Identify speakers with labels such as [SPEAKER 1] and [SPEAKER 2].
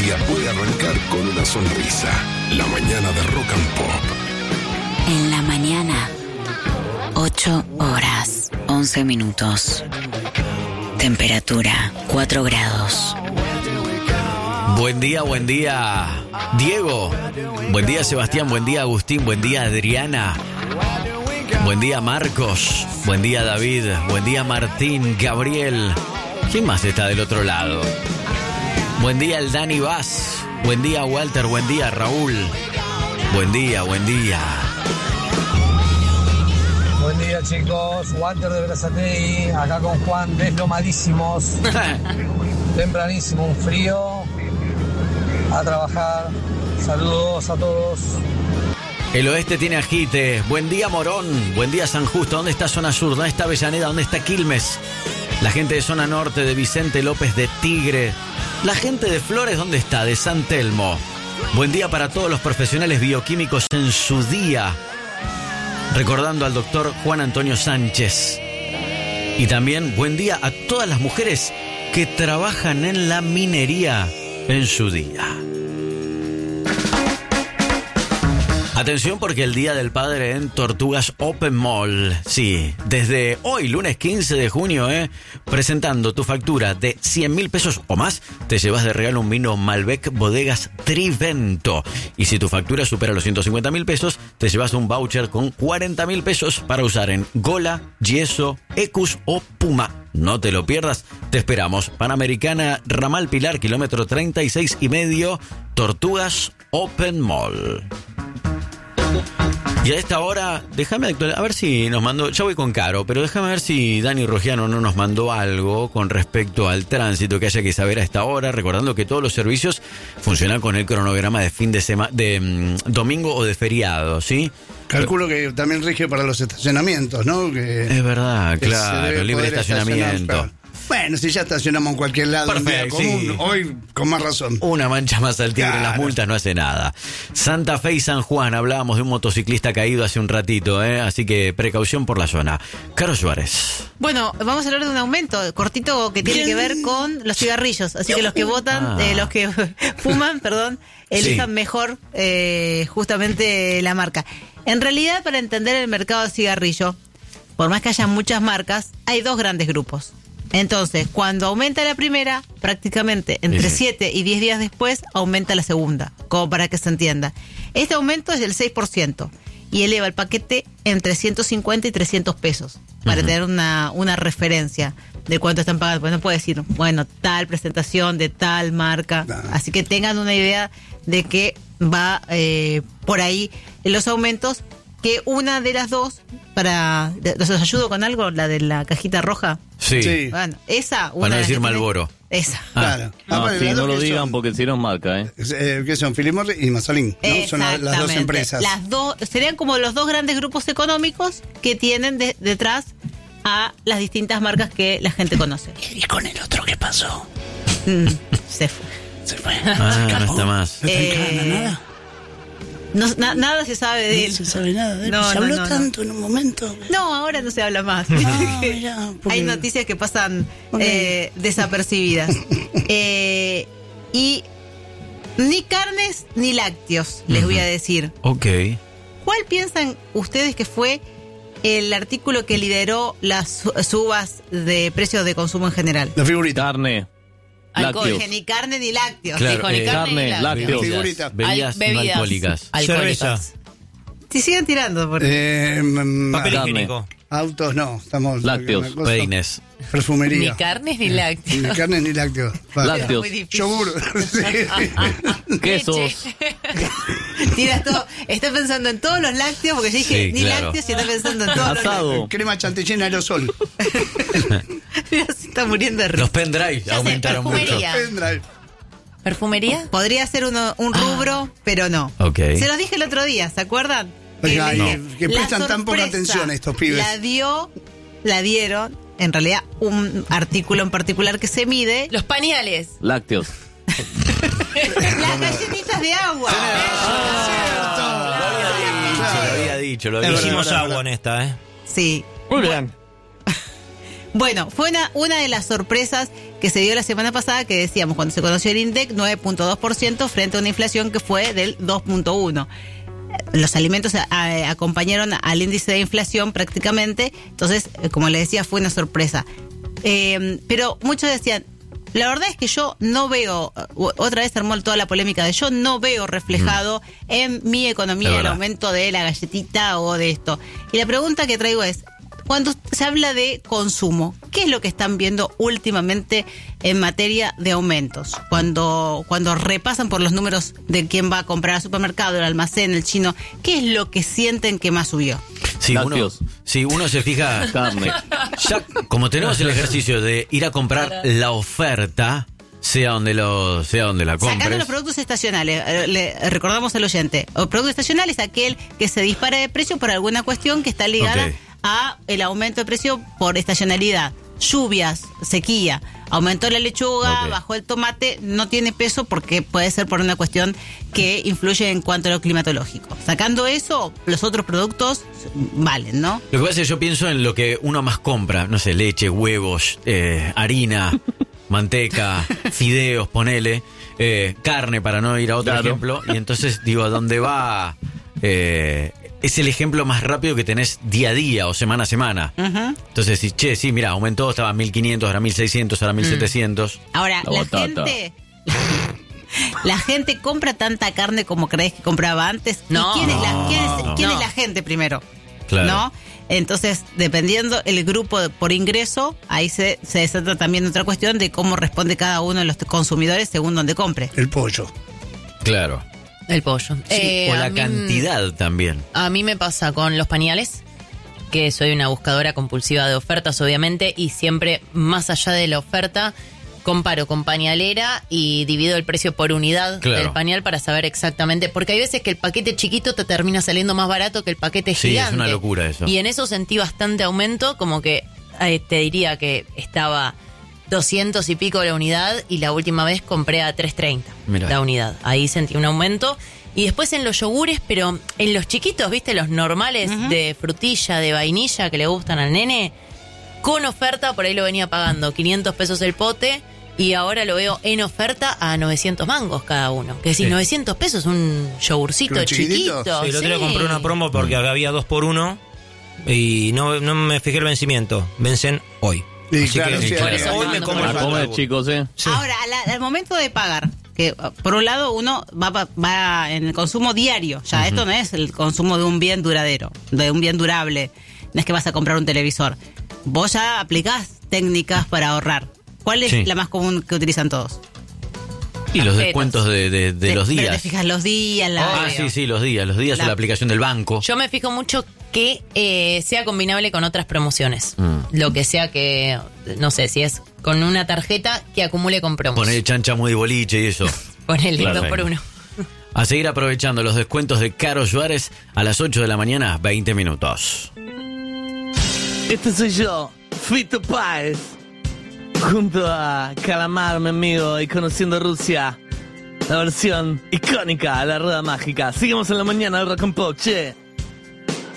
[SPEAKER 1] día puede arrancar con una sonrisa. La mañana de Rock and Pop.
[SPEAKER 2] En la mañana, 8 horas, 11 minutos. Temperatura, 4 grados.
[SPEAKER 3] Buen día, Diego. Buen día, Sebastián. Buen día, Agustín. Buen día, Adriana. Buen día, Marcos. Buen día, David. Buen día, Martín, Gabriel. ¿Quién más está del otro lado? Buen día, el Dani Vaz. Buen día, Walter. Buen día, Raúl. Buen día.
[SPEAKER 4] Buen día, chicos. Walter de Berazategui, acá con Juan, deslomadísimos. Tempranísimo, un frío. A trabajar. Saludos a todos.
[SPEAKER 3] El oeste tiene ajite. Buen día, Morón. Buen día, San Justo. ¿Dónde está Zona Sur? ¿Dónde está Avellaneda? ¿Dónde está Quilmes? La gente de Zona Norte, de Vicente López de Tigre. La gente de Flores, ¿dónde está? De San Telmo. Buen día para todos los profesionales bioquímicos en su día. Recordando al doctor Juan Antonio Sánchez. Y también buen día a todas las mujeres que trabajan en la minería en su día. Atención porque el Día del Padre en Tortugas Open Mall. Sí, desde hoy, lunes 15 de junio, presentando tu factura de 100.000 pesos o más, te llevas de regalo un vino Malbec Bodegas Trivento. Y si tu factura supera los 150.000 pesos, te llevas un voucher con 40.000 pesos para usar en Gola, Yeso, Ecus o Puma. No te lo pierdas, te esperamos. Panamericana, Ramal Pilar, kilómetro 36,5, Tortugas Open Mall. Y a esta hora, déjame actualizar, a ver si nos mandó, ya voy con Caro, pero déjame ver si Dani Rogiano no nos mandó algo con respecto al tránsito que haya que saber a esta hora, recordando que todos los servicios funcionan con el cronograma de fin de semana, de domingo o de feriado, ¿sí?
[SPEAKER 5] Calculo que también rige para los estacionamientos, ¿no? Que
[SPEAKER 3] es verdad, claro, libre estacionamiento.
[SPEAKER 5] Bueno, si ya estacionamos en cualquier lado,
[SPEAKER 3] perfecto,
[SPEAKER 5] un día común,
[SPEAKER 3] sí.
[SPEAKER 5] Hoy con más razón.
[SPEAKER 3] Una mancha más al tigre,
[SPEAKER 5] claro.
[SPEAKER 3] Las multas no hace nada. Santa Fe y San Juan, hablábamos de un motociclista caído hace un ratito, así que precaución por la zona. Caro Suárez.
[SPEAKER 6] Bueno, vamos a hablar de un aumento cortito que tiene que ver con los cigarrillos. Así que los que votan, los que fuman, elijan mejor justamente la marca. En realidad, para entender el mercado de cigarrillo, por más que haya muchas marcas, hay dos grandes grupos. Entonces, cuando aumenta la primera, prácticamente entre 7 y 10 días después, aumenta la segunda, como para que se entienda. Este aumento es del 6% y eleva el paquete entre 150 y 300 pesos, para tener una referencia de cuánto están pagando. Pues no puedo decir, bueno, tal presentación de tal marca. Así que tengan una idea de que va por ahí los aumentos, que una de las dos, ¿los ayudo con algo? La de la cajita roja.
[SPEAKER 3] Sí.
[SPEAKER 6] Bueno, esa.
[SPEAKER 3] Para no decir Marlboro.
[SPEAKER 6] Esa.
[SPEAKER 5] Claro.
[SPEAKER 7] No lo digan porque si no es marca,
[SPEAKER 5] ¿Qué son? Philip Morris y Masolín, ¿no? Son las dos empresas.
[SPEAKER 6] Las dos serían como los dos grandes grupos económicos que tienen detrás a las distintas marcas que la gente conoce.
[SPEAKER 5] ¿Y con el otro qué pasó?
[SPEAKER 6] Se fue.
[SPEAKER 3] No está más.
[SPEAKER 5] ¿No está en nada?
[SPEAKER 6] No, nada se sabe de él.
[SPEAKER 5] No se sabe nada de él.
[SPEAKER 6] No,
[SPEAKER 5] se habló tanto en un momento.
[SPEAKER 6] No, ahora no se habla más.
[SPEAKER 5] Mirá, porque...
[SPEAKER 6] Hay noticias que pasan desapercibidas. Y ni carnes ni lácteos, les voy a decir.
[SPEAKER 3] Ok.
[SPEAKER 6] ¿Cuál piensan ustedes que fue el artículo que lideró las subas de precios de consumo en general?
[SPEAKER 5] La figurita.
[SPEAKER 7] Carne.
[SPEAKER 6] Alcohol, ni carne ni lácteos.
[SPEAKER 3] Claro,
[SPEAKER 6] Dijo, ni
[SPEAKER 7] carne, lácteos.
[SPEAKER 5] Figurita.
[SPEAKER 3] Bebidas no alcohólicas.
[SPEAKER 8] Cerveza.
[SPEAKER 6] Si siguen tirando.
[SPEAKER 8] Papel
[SPEAKER 7] Carne.
[SPEAKER 8] higiénico.
[SPEAKER 5] Autos, no. Estamos...
[SPEAKER 7] Lácteos.
[SPEAKER 3] Peines.
[SPEAKER 5] Perfumería.
[SPEAKER 9] Ni carnes ni lácteos.
[SPEAKER 5] Ni carne ni lácteos.
[SPEAKER 7] Lácteos.
[SPEAKER 6] Muy difícil.
[SPEAKER 5] Yogur.
[SPEAKER 7] Quesos.
[SPEAKER 6] Tiras todo. Está pensando en todos los lácteos, porque yo dije ni lácteos y está pensando en todos los lácteos.
[SPEAKER 7] Asado.
[SPEAKER 5] Crema chantilly en aerosol.
[SPEAKER 6] Mira, se está muriendo de risa.
[SPEAKER 3] Los pendrive aumentaron mucho.
[SPEAKER 9] perfumería.
[SPEAKER 5] Pendrive.
[SPEAKER 9] ¿Perfumería?
[SPEAKER 6] Podría ser un rubro, pero no.
[SPEAKER 3] Ok.
[SPEAKER 6] Se los dije el otro día, ¿se acuerdan?
[SPEAKER 5] Oiga,
[SPEAKER 6] Les dije,
[SPEAKER 5] que
[SPEAKER 6] la
[SPEAKER 5] prestan tan poca
[SPEAKER 6] sorpresa
[SPEAKER 5] atención a estos pibes.
[SPEAKER 6] La dieron, en realidad, un artículo en particular que se mide.
[SPEAKER 9] Los pañales.
[SPEAKER 7] Lácteos.
[SPEAKER 6] Las galletitas de agua.
[SPEAKER 3] Lo había dicho.
[SPEAKER 8] Hicimos agua en esta,
[SPEAKER 6] Sí.
[SPEAKER 7] Muy bien.
[SPEAKER 6] Bueno, fue una de las sorpresas que se dio la semana pasada, que decíamos, cuando se conoció el INDEC, 9.2% frente a una inflación que fue del 2.1%. Los alimentos acompañaron al índice de inflación prácticamente, entonces, como les decía, fue una sorpresa. Pero muchos decían, la verdad es que yo no veo, otra vez armó toda la polémica de yo no veo reflejado en mi economía el aumento de la galletita o de esto. Y la pregunta que traigo es, cuando se habla de consumo, ¿qué es lo que están viendo últimamente en materia de aumentos? Cuando repasan por los números de quién va a comprar al supermercado, el almacén, el chino, ¿qué es lo que sienten que más subió?
[SPEAKER 3] Sí, uno se fija, ya como tenemos el ejercicio de ir a comprar la oferta, sea donde la compres.
[SPEAKER 6] Sacando los productos estacionales, le recordamos al oyente, el producto estacional es aquel que se dispara de precio por alguna cuestión que está ligada a el aumento de precio por estacionalidad. Lluvias, sequía, aumentó la lechuga, bajó el tomate, no tiene peso porque puede ser por una cuestión que influye en cuanto a lo climatológico. Sacando eso, los otros productos valen, ¿no?
[SPEAKER 3] Lo que pasa es que yo pienso en lo que uno más compra, no sé, leche, huevos, harina, manteca, fideos, ponele, carne para no ir a otro ejemplo, y entonces digo, ¿a dónde va? Es el ejemplo más rápido que tenés día a día o semana a semana. Entonces, sí, mira, aumentó, estaba 1.500, ahora 1.600, ahora 1.700.
[SPEAKER 6] Ahora, la gente compra tanta carne como crees que compraba antes.
[SPEAKER 9] No.
[SPEAKER 6] ¿Y quién es la gente primero?
[SPEAKER 3] Claro.
[SPEAKER 6] ¿No? Entonces, dependiendo el grupo por ingreso, ahí se desata también otra cuestión de cómo responde cada uno de los consumidores según donde compre.
[SPEAKER 5] El pollo.
[SPEAKER 3] Claro.
[SPEAKER 9] El pollo.
[SPEAKER 3] Sí, o la cantidad también.
[SPEAKER 9] A mí me pasa con los pañales, que soy una buscadora compulsiva de ofertas, obviamente, y siempre, más allá de la oferta, comparo con pañalera y divido el precio por unidad del pañal para saber exactamente, porque hay veces que el paquete chiquito te termina saliendo más barato que el paquete gigante.
[SPEAKER 3] Sí, es una locura eso.
[SPEAKER 9] Y en eso sentí bastante aumento, como que te diría que estaba 200 y pico la unidad y la última vez compré a 3.30 la unidad. Ahí sentí un aumento. Y después en los yogures, pero en los chiquitos, ¿viste? Los normales de frutilla, de vainilla que le gustan al nene, con oferta, por ahí lo venía pagando 500 pesos el pote y ahora lo veo en oferta a 900 mangos cada uno. Que si 900 pesos un yogurcito chiquito.
[SPEAKER 8] Sí, el otro día compré una promo porque había 2x1 y no me fijé el vencimiento. Vencen hoy.
[SPEAKER 5] Sí,
[SPEAKER 8] así
[SPEAKER 5] claro,
[SPEAKER 8] que hoy me como el
[SPEAKER 7] comer, chicos,
[SPEAKER 3] Sí.
[SPEAKER 6] Ahora, al momento de pagar, que por un lado uno va en el consumo diario, ya esto no es el consumo de un bien duradero, de un bien durable, no es que vas a comprar un televisor. Vos ya aplicás técnicas para ahorrar. ¿Cuál es la más común que utilizan todos?
[SPEAKER 3] Y los descuentos de los días.
[SPEAKER 6] Pero te fijas los días,
[SPEAKER 3] sí, los días o la aplicación del banco.
[SPEAKER 9] Yo me fijo mucho que sea combinable con otras promociones. Lo que sea que, no sé, si es con una tarjeta que acumule con promos.
[SPEAKER 3] Poner chancha muy boliche y eso.
[SPEAKER 9] Ponele 2x1.
[SPEAKER 3] A seguir aprovechando los descuentos de Caro Suárez a las 8 de la mañana, 20 minutos.
[SPEAKER 10] Este soy yo, Fito Páez, junto a Calamar, mi amigo, y Conociendo Rusia, la versión icónica de la Rueda Mágica. Seguimos en la mañana del Rock and Pop, che.